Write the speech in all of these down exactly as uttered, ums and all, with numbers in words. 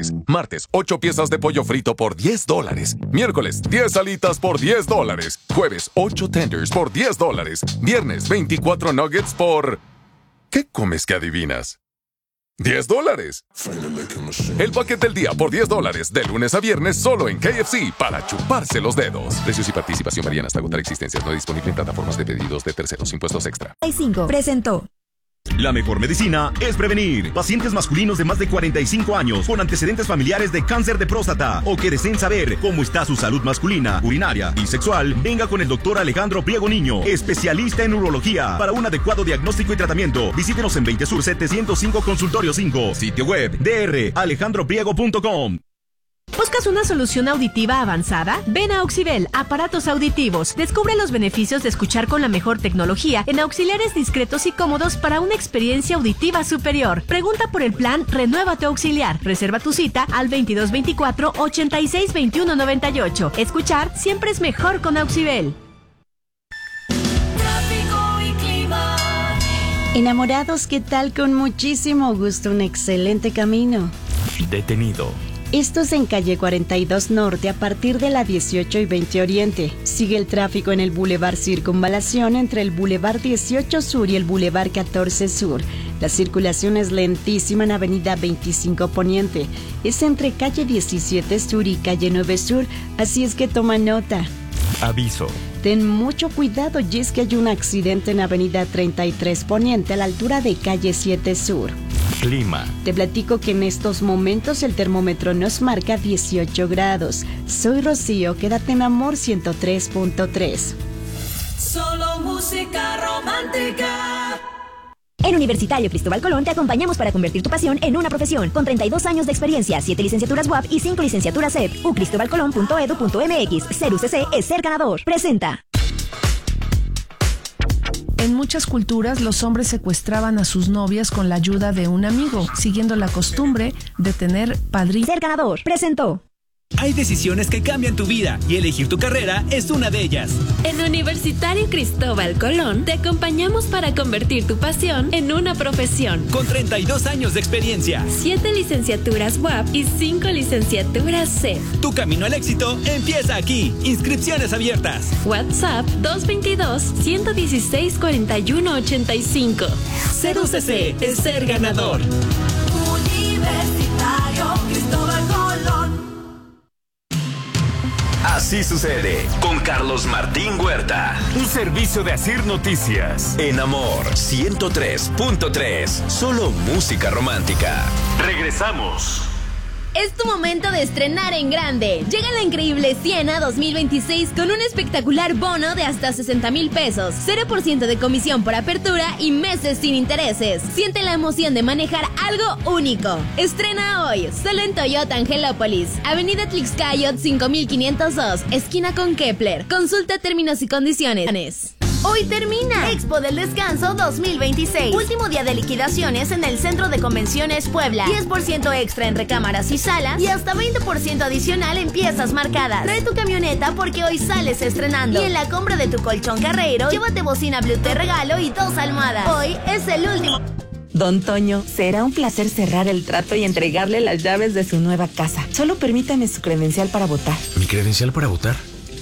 dólares. Martes, ocho piezas de pollo frito por diez dólares. Miércoles, diez alitas por diez dólares. Jueves, ocho tenders por diez dólares. Viernes, veinticuatro nuggets por... ¿Qué comes que adivinas? ¡diez dólares! El paquete del día por diez dólares, de lunes a viernes, solo en K F C, para chuparse los dedos. Precios y participación varían hasta agotar existencias. No disponible en plataformas de pedidos de terceros. Impuestos extra. cinco presentó. La mejor medicina es prevenir. Pacientes masculinos de más de cuarenta y cinco años con antecedentes familiares de cáncer de próstata o que deseen saber cómo está su salud masculina, urinaria y sexual, venga con el doctor Alejandro Priego Niño, especialista en urología. Para un adecuado diagnóstico y tratamiento, visítenos en veinte Sur setecientos cinco Consultorio cinco, sitio web d r alejandro priego punto com. ¿Buscas una solución auditiva avanzada? Ven a Auxibel, aparatos auditivos. Descubre los beneficios de escuchar con la mejor tecnología en auxiliares discretos y cómodos para una experiencia auditiva superior. Pregunta por el plan Renueva tu Auxiliar. Reserva tu cita al veintidós veinticuatro, ochenta y seis, veintiuno noventa y ocho. Escuchar siempre es mejor con Auxibel. Enamorados, ¿qué tal? Con muchísimo gusto, un excelente camino. Detenido. Esto es en calle cuarenta y dos Norte a partir de la dieciocho y veinte Oriente. Sigue el tráfico en el Boulevard Circunvalación entre el Boulevard dieciocho Sur y el Boulevard catorce Sur. La circulación es lentísima en avenida veinticinco Poniente. Es entre calle diecisiete Sur y calle nueve Sur, así es que toma nota. Aviso. Ten mucho cuidado, y es que hay un accidente en avenida treinta y tres Poniente a la altura de calle siete Sur. Clima. Te platico que en estos momentos el termómetro nos marca dieciocho grados. Soy Rocío, quédate en Amor ciento tres punto tres. Solo música romántica. En Universitario Cristóbal Colón te acompañamos para convertir tu pasión en una profesión. Con treinta y dos años de experiencia, siete licenciaturas U A P y cinco licenciaturas C E P. u cristobal colón punto edu punto m x. Ser U C C es ser ganador. Presenta. En muchas culturas, los hombres secuestraban a sus novias con la ayuda de un amigo, siguiendo la costumbre de tener padrinos. Ser ganador. Presentó. Hay decisiones que cambian tu vida y elegir tu carrera es una de ellas. En Universitario Cristóbal Colón te acompañamos para convertir tu pasión en una profesión. Con treinta y dos años de experiencia, siete licenciaturas U A P y cinco licenciaturas C E P. Tu camino al éxito empieza aquí. Inscripciones abiertas. WhatsApp dos veintidós, ciento dieciséis, cuarenta y uno, ochenta y cinco. Ser U C C es ser ganador. Universitario Cristóbal Colón. Así sucede con Carlos Martín Huerta. Un servicio de Asir Noticias. En Amor ciento tres punto tres. Solo música romántica. Regresamos. Es tu momento de estrenar en grande. Llega la increíble Siena dos mil veintiséis con un espectacular bono de hasta sesenta mil pesos, cero por ciento de comisión por apertura y meses sin intereses. Siente la emoción de manejar algo único. Estrena hoy, solo en Toyota Angelópolis, Avenida Tlaxcayot cinco mil quinientos dos, esquina con Kepler. Consulta términos y condiciones. Hoy termina Expo del Descanso dos mil veintiséis. Último día de liquidaciones en el Centro de Convenciones Puebla. diez por ciento extra en recámaras y salas y hasta veinte por ciento adicional en piezas marcadas. Trae tu camioneta porque hoy sales estrenando. Y en la compra de tu colchón carreiro, llévate bocina Bluetooth de regalo y dos almohadas. Hoy es el último. Don Toño, será un placer cerrar el trato y entregarle las llaves de su nueva casa. Solo permítame su credencial para votar. ¿Mi credencial para votar?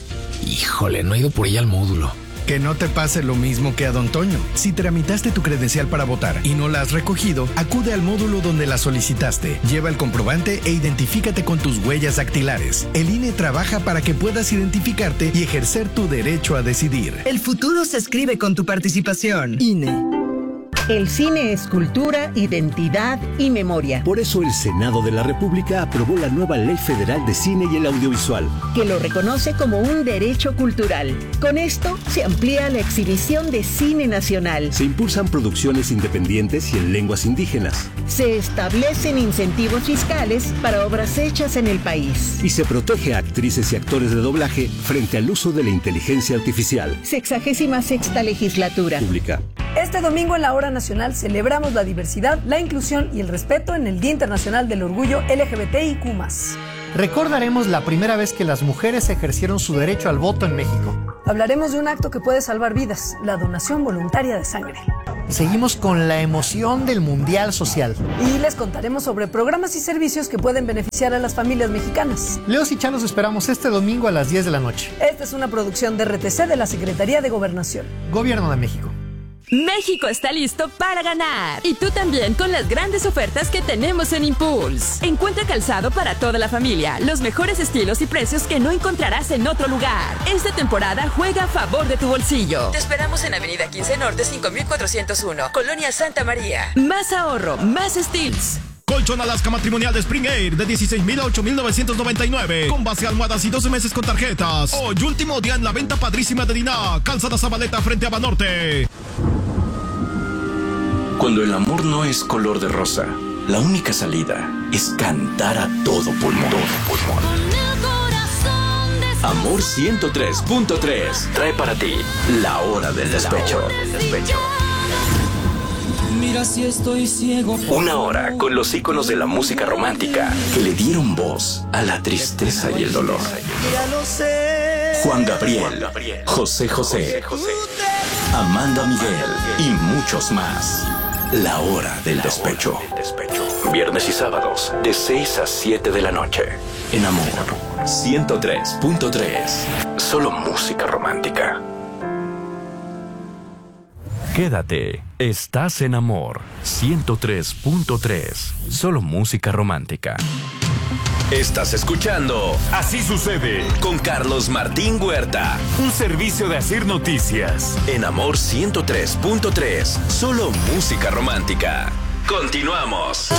Híjole, no he ido por ella al módulo. Que no te pase lo mismo que a Don Toño. Si tramitaste tu credencial para votar y no la has recogido, acude al módulo donde la solicitaste. Lleva el comprobante e identifícate con tus huellas dactilares. El I N E trabaja para que puedas identificarte y ejercer tu derecho a decidir. El futuro se escribe con tu participación. I N E. El cine es cultura, identidad y memoria. Por eso el Senado de la República aprobó la nueva Ley Federal de Cine y el Audiovisual, que lo reconoce como un derecho cultural. Con esto se amplía la exhibición de cine nacional. Se impulsan producciones independientes y en lenguas indígenas. Se establecen incentivos fiscales para obras hechas en el país. Y se protege a actrices y actores de doblaje frente al uso de la inteligencia artificial. Sexagésima sexta legislatura. Pública. Este domingo en la Hora Nacional celebramos la diversidad, la inclusión y el respeto en el Día Internacional del Orgullo L G B T I Q más. Recordaremos la primera vez que las mujeres ejercieron su derecho al voto en México. Hablaremos de un acto que puede salvar vidas, la donación voluntaria de sangre. seguimos con la emoción del Mundial Social. Y les contaremos sobre programas y servicios que pueden beneficiar a las familias mexicanas. Leos y Chan los esperamos este domingo a las diez de la noche. Esta es una producción de R T C de la Secretaría de Gobernación. Gobierno de México. México está listo para ganar. Y tú también con las grandes ofertas que tenemos en Impulse. Encuentra calzado para toda la familia, los mejores estilos y precios que no encontrarás en otro lugar. Esta temporada juega a favor de tu bolsillo. Te esperamos en Avenida quince Norte cinco mil cuatrocientos uno, Colonia Santa María. Más ahorro, más estilos. Colchón Alaska matrimonial de Spring Air de dieciséis mil a ocho mil novecientos noventa y nueve. Con base almohadas y doce meses con tarjetas. Hoy último día en la venta padrísima de Dina. Calzada Zabaleta frente a Banorte. Cuando el amor no es color de rosa, la única salida es cantar a todo pulmón. Todo pulmón. Amor ciento tres punto tres trae para ti la hora del despecho. Del despecho. Mira si estoy ciego. Una hora con los íconos de la música romántica que le dieron voz a la tristeza y el dolor. Juan Gabriel, José José, Amanda Miguel y muchos más. La hora del despecho. Viernes y sábados de seis a siete de la noche. En Amor ciento tres punto tres. Solo música romántica. Quédate. Estás en Amor ciento tres punto tres. Solo música romántica. Estás escuchando Así Sucede con Carlos Martín Huerta. Un servicio de Asir Noticias. En Amor ciento tres punto tres. Solo música romántica. Continuamos.